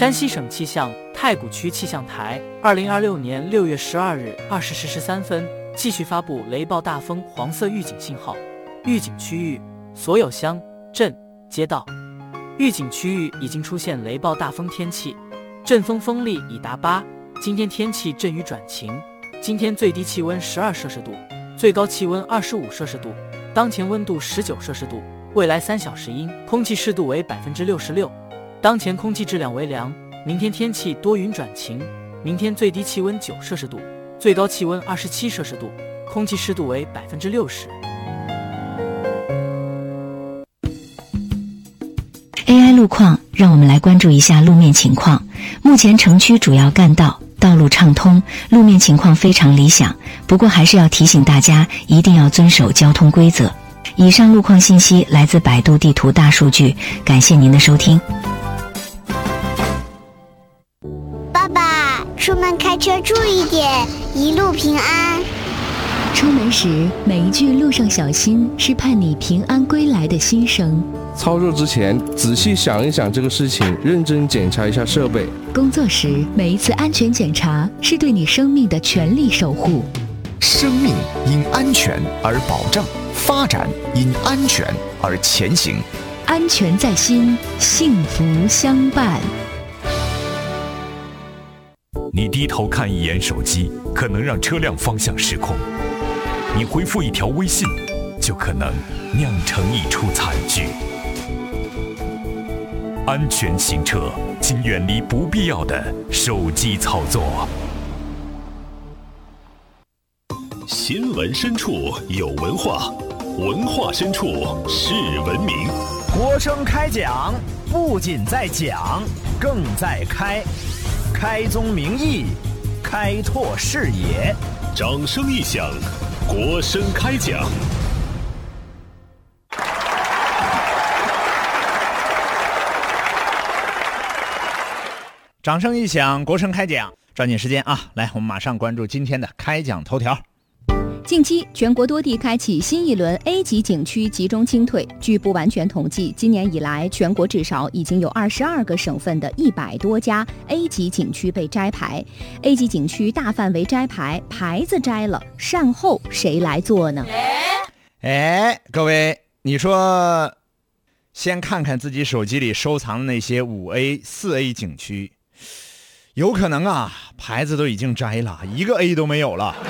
山西省气象太谷区气象台2026年6月12日20时13分继续发布雷暴大风黄色预警信号，预警区域所有乡镇街道。预警区域已经出现雷暴大风天气，阵风风力已达8。今天天气阵雨转晴，今天最低气温12摄氏度，最高气温25摄氏度，当前温度19摄氏度，未来3小时阴，空气湿度为66%，当前空气质量为良。明天天气多云转晴，明天最低气温9摄氏度，最高气温27摄氏度，空气湿度为60%。 AI 路况，让我们来关注一下路面情况。目前城区主要干道道路畅通，路面情况非常理想，不过还是要提醒大家一定要遵守交通规则。以上路况信息来自百度地图大数据，感谢您的收听。 爸爸，出门开车注意点，一路平安。 出门时每一句路上小心是盼你平安归来的心声。 操作之前仔细想一想这个事情，认真检查一下设备。 工作时每一次安全检查是对你生命的全力守护。 生命因安全而保障，发展因安全而前行。 安全在心，幸福相伴。 你低头看一眼手机，可能让车辆方向失控；你回复一条微信，就可能酿成一出惨剧。安全行车，请远离不必要的手机操作。 新闻深处有文化，文化深处是文明。 国声开讲，不仅在讲，更在开。开宗明义，开拓视野。 掌声一响，国声开讲。 掌声一响，国声开讲。抓紧时间啊，来，我们马上关注今天的开讲头条。 近期，全国多地开启新一轮 A 级景区集中清退。据不完全统计，今年以来，全国至少已经有22个省份的100多家 A 级景区被摘牌。A 级景区大范围摘牌，牌子摘了，善后谁来做呢？ 各位，你说，先看看自己手机里收藏的那些5A、4A 景区，有可能啊，牌子都已经摘了，一个 A 都没有了。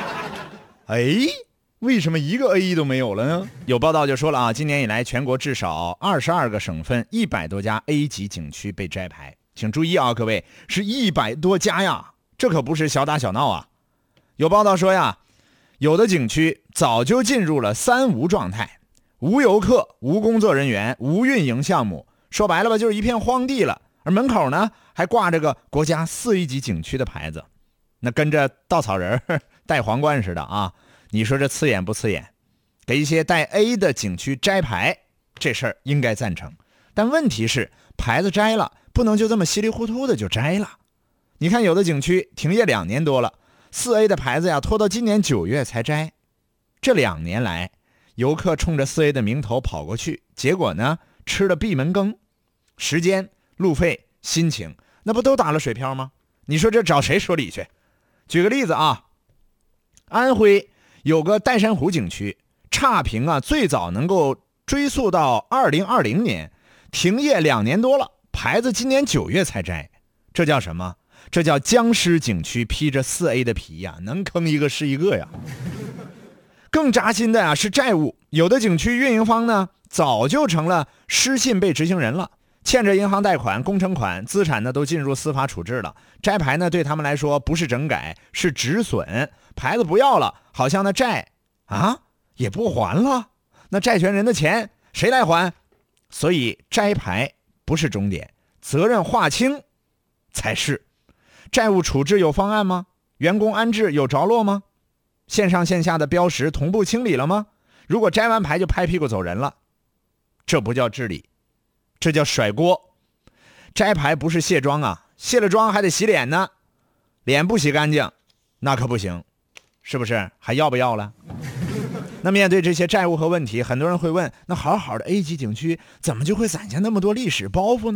为什么一个 A 都没有了呢？有报道就说了啊，今年以来全国至少22个省份100多家 A 级景区被摘牌。请注意啊，各位，是100多家呀，这可不是小打小闹啊。有报道说呀，有的景区早就进入了3无状态，无游客、无工作人员、无运营项目，说白了吧，就是一片荒地了。而门口呢还挂着个国家4A级景区的牌子，那跟着稻草人戴皇冠似的啊！你说这刺眼不刺眼？给一些带 A 的景区摘牌，这事儿应该赞成。但问题是，牌子摘了，不能就这么稀里糊涂的就摘了。你看有的景区停业2年多了，4A 的牌子呀拖到今年9月才摘。这2年来，游客冲着4A 的名头跑过去，结果呢吃了闭门羹，时间、路费、心情，那不都打了水漂吗？你说这找谁说理去？举个例子啊，安徽有个岱山湖景区，差评啊最早能够追溯到2020年，停业2年多了，牌子今年9月才摘。这叫什么？这叫僵尸景区披着4A 的皮呀，能坑一个是一个呀。更扎心的呀是债务，有的景区运营方呢早就成了失信被执行人了，欠着银行贷款、工程款，资产呢都进入司法处置了。摘牌呢对他们来说不是整改，是止损，牌子不要了，好像那债啊也不还了，那债权人的钱谁来还？所以摘牌不是终点，责任划清才是。债务处置有方案吗？员工安置有着落吗？线上线下的标识同步清理了吗？如果摘完牌就拍屁股走人了，这不叫治理，这叫甩锅。摘牌不是卸妆啊，卸了妆还得洗脸呢，脸不洗干净那可不行，是不是？还要不要了？那面对这些债务和问题，很多人会问，那好好的 A 级景区怎么就会攒下那么多历史包袱呢？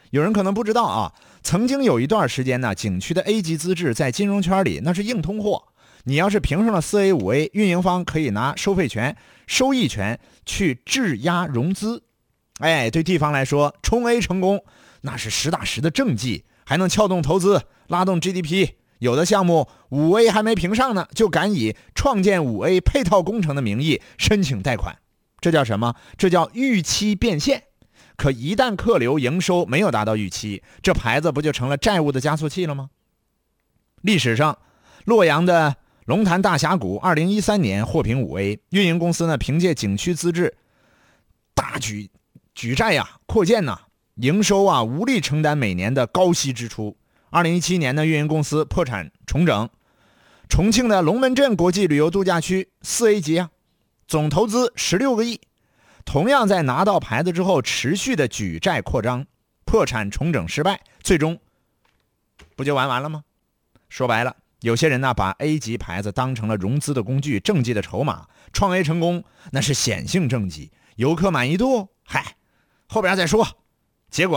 有人可能不知道啊，曾经有一段时间呢，景区的 A 级资质在金融圈里那是硬通货。你要是评上了 4A、5A， 运营方可以拿收费权、收益权去质押融资。哎，对地方来说，冲 A 成功那是实打实的政绩，还能撬动投资，拉动 GDP。有的项目 5A 还没评上呢，就敢以创建 5A 配套工程的名义申请贷款，这叫什么？这叫预期变现。可一旦客流营收没有达到预期，这牌子不就成了债务的加速器了吗？历史上，洛阳的龙潭大峡谷2013年获评 5A， 运营公司呢凭借景区资质大举债扩建营收无力承担每年的高息支出。2017年呢，运营公司破产重整。重庆的龙门阵国际旅游度假区 4A 级总投资16个亿，同样在拿到牌子之后持续的举债扩张，破产重整失败，最终不就完了吗？说白了，有些人呢把 A 级牌子当成了融资的工具，政绩的筹码，创 A 成功那是显性政绩，游客满意度后边再说。结果